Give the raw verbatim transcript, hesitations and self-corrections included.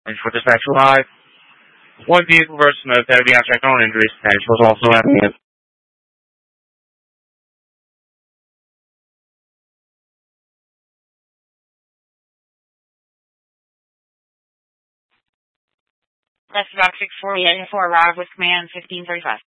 And for dispatch live, one vehicle versus smoke that would be abstract on injuries. Dispatch was also happening. That's about six forty-eight and four arrive with command fifteen thirty-five.